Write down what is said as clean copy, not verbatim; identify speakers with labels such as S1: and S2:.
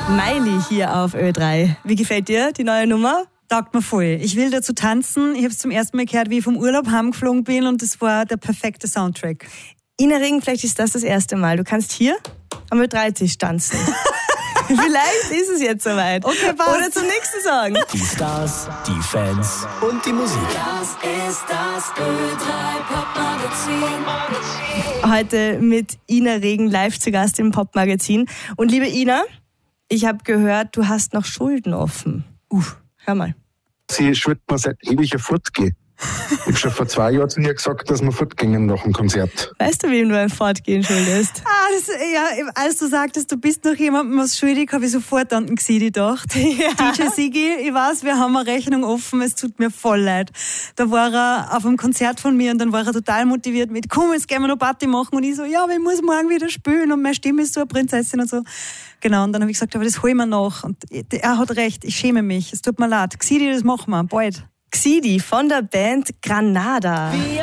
S1: Miley hier auf Ö3. Wie gefällt dir die neue Nummer?
S2: Taugt mir voll. Ich will dazu tanzen. Ich habe es zum ersten Mal gehört, wie ich vom Urlaub heimgeflogen bin und das war der perfekte Soundtrack.
S1: Ina Regen, vielleicht ist das erste Mal. Du kannst hier am Ö3-Tisch tanzen. Vielleicht ist es jetzt soweit.
S2: Okay, passt.
S1: Oder zum nächsten Song.
S3: Die Stars, die Fans und die Musik.
S4: Das ist das Ö3 Popmagazin.
S1: Heute mit Ina Regen live zu Gast im Popmagazin. Und liebe Ina, ich habe gehört, du hast noch Schulden offen. Hör mal.
S5: Sie schwört mir seit ewiger fortgehen. Ich habe schon vor 2 Jahren zu ihr gesagt, dass wir fortgingen nach dem Konzert.
S1: Weißt du, wem du ein Fortgehen schuldest?
S2: Als du sagtest, du bist noch jemandem was schuldig, habe ich sofort an den Xidi gedacht.
S1: Ja.
S2: DJ Sigi, ich weiß, wir haben eine Rechnung offen, es tut mir voll leid. Da war er auf einem Konzert von mir und dann war er total motiviert mit, komm, jetzt gehen wir noch Party machen. Und ich so, ja, aber ich muss morgen wieder spielen und meine Stimme ist so eine Prinzessin und so. Genau, und dann habe ich gesagt, aber das hol ich mir nach. Und er hat recht, ich schäme mich, es tut mir leid. Xidi, das machen wir, bald.
S1: Xidi von der Band Granada.
S4: Wir